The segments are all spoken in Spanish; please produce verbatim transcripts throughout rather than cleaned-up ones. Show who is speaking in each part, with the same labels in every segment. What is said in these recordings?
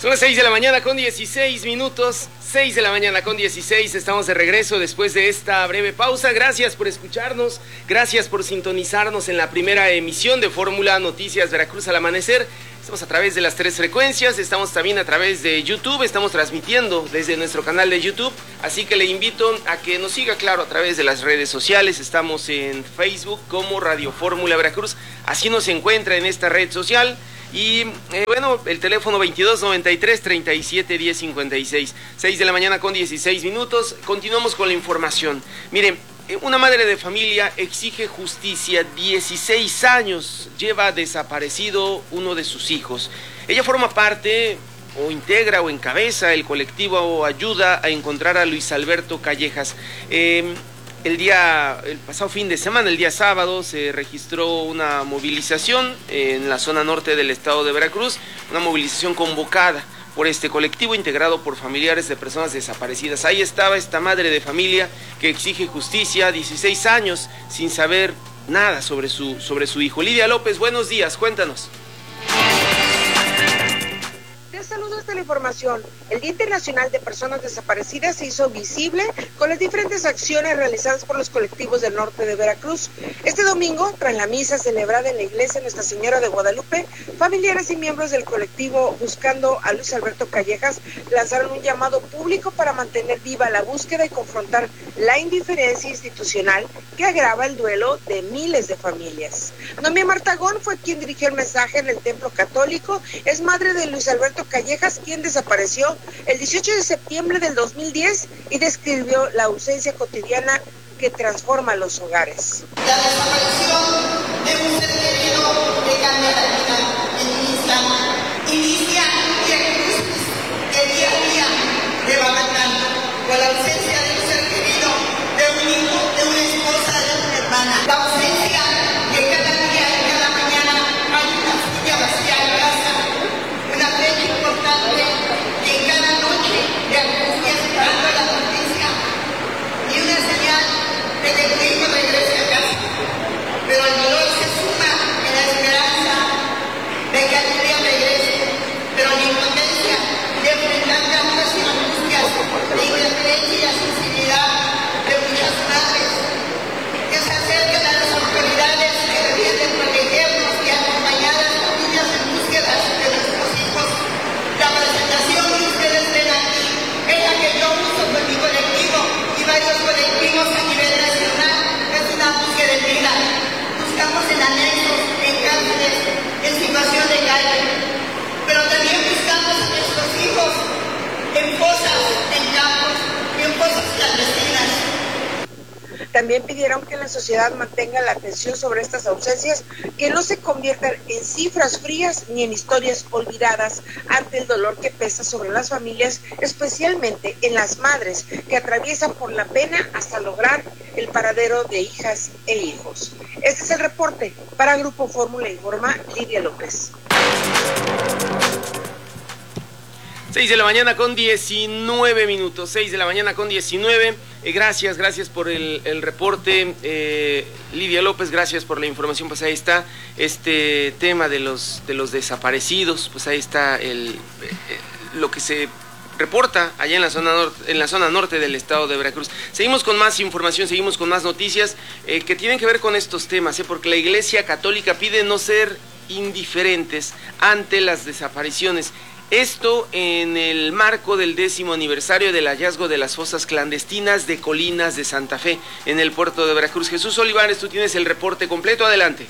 Speaker 1: Son las seis de la mañana con dieciséis minutos, seis de la mañana con dieciséis, estamos de regreso después de esta breve pausa. Gracias por escucharnos, gracias por sintonizarnos en la primera emisión de Fórmula Noticias Veracruz al amanecer. Estamos a través de las tres frecuencias, estamos también a través de YouTube, estamos transmitiendo desde nuestro canal de YouTube, así que le invito a que nos siga, claro, a través de las redes sociales. Estamos en Facebook como Radio Fórmula Veracruz, así nos encuentra en esta red social. Y eh, bueno, el teléfono veintidós noventa y tres treinta y siete diez cincuenta y seis, seis de la mañana con dieciséis minutos. Continuamos con la información. Miren, una madre de familia exige justicia. dieciséis años lleva desaparecido uno de sus hijos. Ella forma parte o integra o encabeza el colectivo Ayuda a encontrar a Luis Alberto Callejas. Eh, El día, el pasado fin de semana, el día sábado, se registró una movilización en la zona norte del estado de Veracruz, una movilización convocada por este colectivo integrado por familiares de personas desaparecidas. Ahí estaba esta madre de familia que exige justicia, dieciséis años sin saber nada sobre su, sobre su hijo. Lidia López, buenos días, cuéntanos.
Speaker 2: Saludos de la información. El Día Internacional de Personas Desaparecidas se hizo visible con las diferentes acciones realizadas por los colectivos del norte de Veracruz. Este domingo, tras la misa celebrada en la iglesia Nuestra Señora de Guadalupe, familiares y miembros del colectivo Buscando a Luis Alberto Callejas lanzaron un llamado público para mantener viva la búsqueda y confrontar la indiferencia institucional que agrava el duelo de miles de familias. Noemí Martagón fue quien dirigió el mensaje en el templo católico. Es madre de Luis Alberto Callejas, quien desapareció el dieciocho de septiembre del dos mil diez y describió la ausencia cotidiana que transforma los hogares.
Speaker 3: La desaparición de un ser querido que cambia la vida en un instante. Inicia un diagnóstico que día a día le va matando. Con la ausencia de un ser querido, de un hijo, de una esposa, de una hermana. La ausencia que cada día y cada mañana hay una silla vacía en casa. Una fecha importante que en cada noche de angustia esperando la noticia y una señal de que tu hijo regrese a casa. Pero el dolor se suma en la esperanza de que algún día regrese. Pero la impotencia de enfrentar tantas angustias, la indiferencia y la sensibilidad de muchas madres que se acercan a las autoridades que debían de protegernos y acompañar a las familias en búsqueda de nuestros hijos. La presentación que ustedes ven aquí es la que yo uso con mi colectivo y varios colectivos a nivel nacional. Es una búsqueda de vida. Buscamos en anexos, en cárceles, en situación de calle, pero también buscamos a nuestros hijos en fosas, en campos y en fosas clandestinas.
Speaker 2: También pidieron que la sociedad mantenga la atención sobre estas ausencias, que no se conviertan en cifras frías ni en historias olvidadas ante el dolor que pesa sobre las familias, especialmente en las madres que atraviesan por la pena hasta lograr el paradero de hijas e hijos. Este es el reporte para Grupo Fórmula Informa, Lidia López.
Speaker 1: seis de la mañana con diecinueve minutos, seis de la mañana con diecinueve. Eh, gracias, gracias por el, el reporte, eh, Lidia López, gracias por la información. Pues ahí está este tema de los, de los desaparecidos, pues ahí está el, eh, lo que se reporta allá en la zona norte, en la zona norte del estado de Veracruz. Seguimos con más información, seguimos con más noticias eh, que tienen que ver con estos temas, eh, porque la Iglesia Católica pide no ser indiferentes ante las desapariciones. Esto en el marco del décimo aniversario del hallazgo de las fosas clandestinas de Colinas de Santa Fe en el puerto de Veracruz. Jesús Olivares, tú tienes el reporte completo, adelante.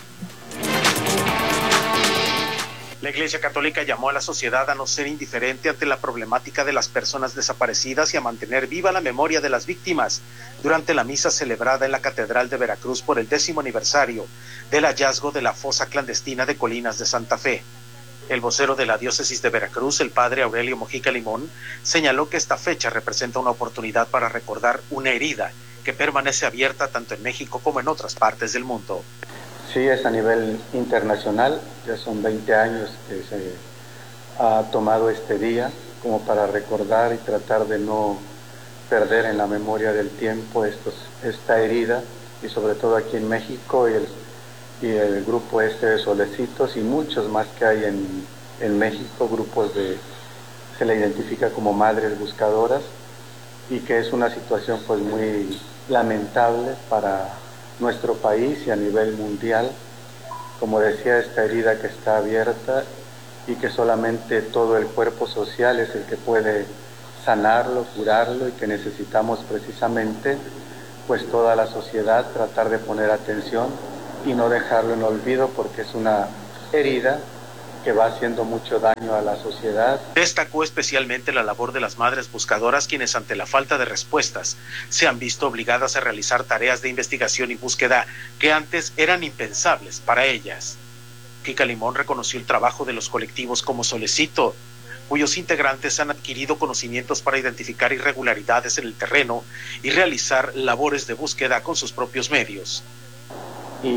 Speaker 4: La Iglesia Católica llamó a la sociedad a no ser indiferente ante la problemática de las personas desaparecidas y a mantener viva la memoria de las víctimas durante la misa celebrada en la Catedral de Veracruz por el décimo aniversario del hallazgo de la fosa clandestina de Colinas de Santa Fe. El vocero de la diócesis de Veracruz, el padre Aurelio Mojica Limón, señaló que esta fecha representa una oportunidad para recordar una herida que permanece abierta tanto en México como en otras partes del mundo.
Speaker 5: Sí, es a nivel internacional, ya son veinte años que se ha tomado este día como para recordar y tratar de no perder en la memoria del tiempo estos, esta herida, y sobre todo aquí en México y el y el grupo este de Solecitos y muchos más que hay en, en México, grupos de, se le identifica como madres buscadoras, y que es una situación pues muy lamentable para nuestro país y a nivel mundial. Como decía, esta herida que está abierta y que solamente todo el cuerpo social es el que puede sanarlo, curarlo, y que necesitamos precisamente pues toda la sociedad tratar de poner atención y no dejarlo en olvido, porque es una herida que va haciendo mucho daño a la sociedad.
Speaker 4: Destacó especialmente la labor de las madres buscadoras, quienes ante la falta de respuestas se han visto obligadas a realizar tareas de investigación y búsqueda que antes eran impensables para ellas. Kika Limón reconoció el trabajo de los colectivos como Solecito, cuyos integrantes han adquirido conocimientos para identificar irregularidades en el terreno y realizar labores de búsqueda con sus propios medios.
Speaker 5: Y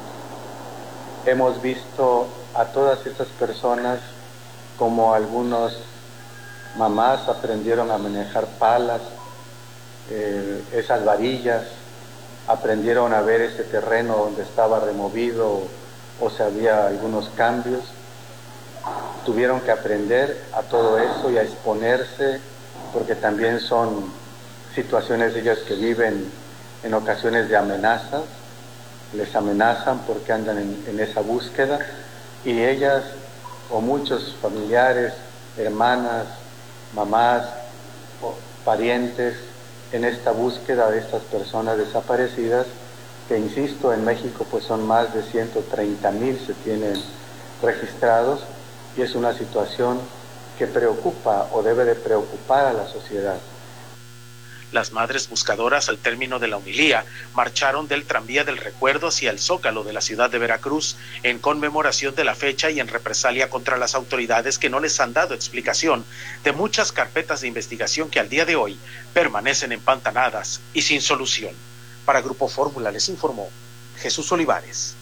Speaker 5: hemos visto a todas estas personas como algunos mamás aprendieron a manejar palas, eh, esas varillas, aprendieron a ver ese terreno donde estaba removido o si había algunos cambios. Tuvieron que aprender a todo eso y a exponerse, porque también son situaciones de ellas que viven en ocasiones de amenazas, les amenazan porque andan en, en esa búsqueda, y ellas o muchos familiares, hermanas, mamás, o parientes, en esta búsqueda de estas personas desaparecidas, que insisto, en México pues son más de ciento treinta mil se tienen registrados, y es una situación que preocupa o debe de preocupar a la sociedad.
Speaker 4: Las madres buscadoras, al término de la homilía, marcharon del tranvía del recuerdo hacia el Zócalo de la ciudad de Veracruz en conmemoración de la fecha y en represalia contra las autoridades que no les han dado explicación de muchas carpetas de investigación que al día de hoy permanecen empantanadas y sin solución. Para Grupo Fórmula les informó Jesús Olivares.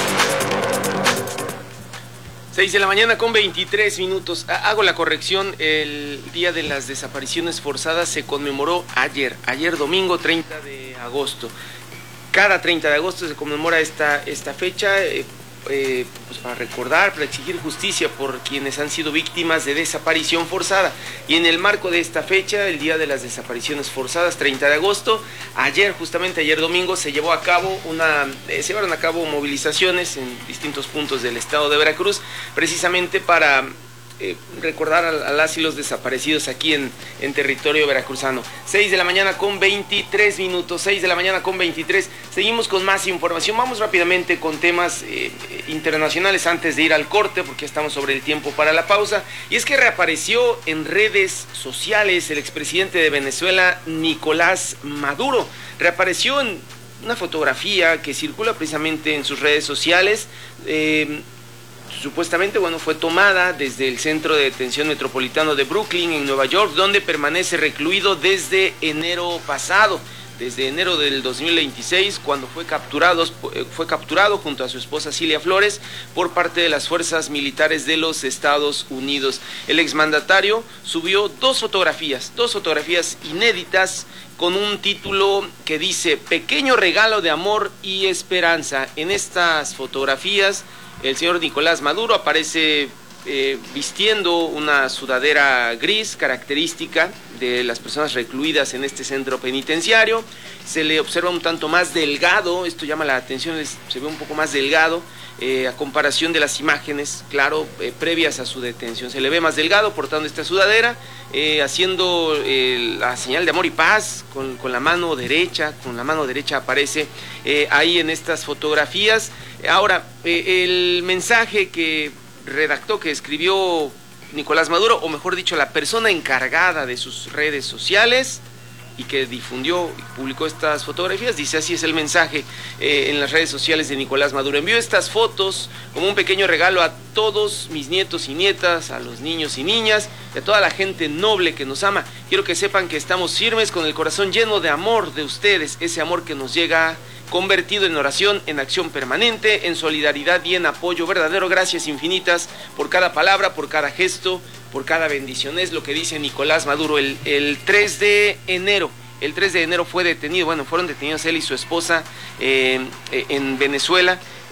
Speaker 1: seis de la mañana con veintitrés minutos. Hago la corrección, el Día de las Desapariciones Forzadas se conmemoró ayer, ayer domingo treinta de agosto. Cada treinta de agosto se conmemora esta, esta fecha eh, eh, pues para recordar, para exigir justicia por quienes han sido víctimas de desaparición forzada. Y en el marco de esta fecha, el Día de las Desapariciones Forzadas, treinta de agosto, ayer, justamente ayer domingo, se llevó a cabo una, eh, se llevaron a cabo movilizaciones en distintos puntos del estado de Veracruz, precisamente para eh, recordar a, a las y los desaparecidos aquí en, en territorio veracruzano. seis de la mañana con veintitrés minutos, seis de la mañana con veintitrés. Seguimos con más información. Vamos rápidamente con temas eh, internacionales antes de ir al corte, porque ya estamos sobre el tiempo para la pausa. Y es que reapareció en redes sociales el expresidente de Venezuela, Nicolás Maduro. Reapareció en una fotografía que circula precisamente en sus redes sociales. Eh, Supuestamente, bueno, fue tomada desde el Centro de Detención Metropolitano de Brooklyn, en Nueva York, donde permanece recluido desde enero pasado, desde enero del dos mil veintiséis, cuando fue capturado, fue capturado junto a su esposa Cilia Flores por parte de las fuerzas militares de los Estados Unidos. El exmandatario subió dos fotografías, dos fotografías inéditas, con un título que dice "Pequeño regalo de amor y esperanza". En estas fotografías, el señor Nicolás Maduro aparece eh, vistiendo una sudadera gris, característica de las personas recluidas en este centro penitenciario. Se le observa un tanto más delgado, esto llama la atención, se ve un poco más delgado, eh, a comparación de las imágenes, claro, eh, previas a su detención. Se le ve más delgado portando esta sudadera, eh, haciendo eh, la señal de amor y paz con, con la mano derecha, con la mano derecha aparece eh, ahí en estas fotografías. Ahora, eh, el mensaje que redactó, que escribió Nicolás Maduro, o mejor dicho, la persona encargada de sus redes sociales y que difundió y publicó estas fotografías, dice así es el mensaje eh, en las redes sociales de Nicolás Maduro: envío estas fotos como un pequeño regalo a todos mis nietos y nietas, a los niños y niñas y a toda la gente noble que nos ama. Quiero que sepan que estamos firmes, con el corazón lleno de amor de ustedes, ese amor que nos llega convertido en oración, en acción permanente, en solidaridad y en apoyo verdadero. Gracias infinitas por cada palabra, por cada gesto, por cada bendición. Es lo que dice Nicolás Maduro. El, el tres de enero, el tres de enero fue detenido, bueno, fueron detenidos él y su esposa eh, en Venezuela.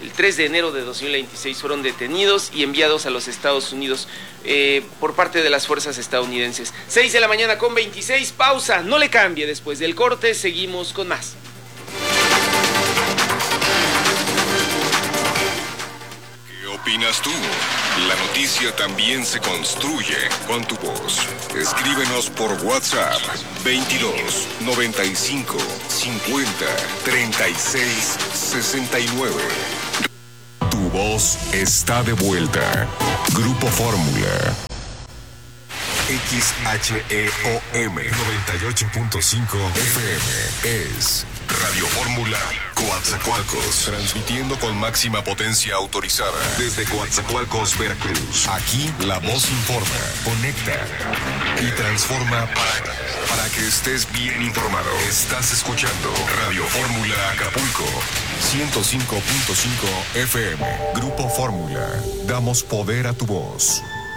Speaker 1: el tres de enero de dos mil veintiséis fueron detenidos y enviados a los Estados Unidos eh, por parte de las fuerzas estadounidenses. seis de la mañana con veintiséis, pausa, no le cambie, después del corte seguimos con más.
Speaker 6: ¿Qué opinas tú? La noticia también se construye con tu voz. Escríbenos por WhatsApp veintidós, noventa y cinco, cincuenta, treinta y seis, sesenta y nueve. Tu voz está de vuelta. Grupo Fórmula. X H E O M noventa y ocho punto cinco F M es Radio Fórmula Coatzacoalcos, transmitiendo con máxima potencia autorizada desde Coatzacoalcos, Veracruz. Aquí la voz informa, conecta y transforma para, para que estés bien informado. Estás escuchando Radio Fórmula Acapulco, ciento cinco punto cinco F M. Grupo Fórmula, damos poder a tu voz.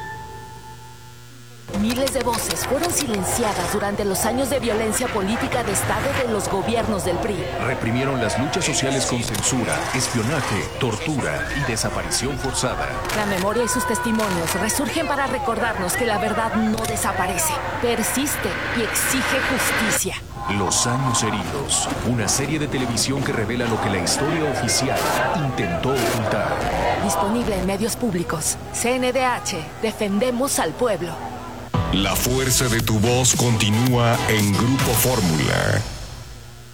Speaker 7: Miles de voces fueron silenciadas durante los años de violencia política de Estado de los gobiernos del P R I.
Speaker 8: Reprimieron las luchas sociales con censura, espionaje, tortura y desaparición forzada.
Speaker 7: La memoria y sus testimonios resurgen para recordarnos que la verdad no desaparece, persiste y exige justicia.
Speaker 8: Los años heridos, una serie de televisión que revela lo que la historia oficial intentó ocultar.
Speaker 7: Disponible en medios públicos. C N D H, defendemos al pueblo.
Speaker 6: La fuerza de tu voz continúa en Grupo Fórmula.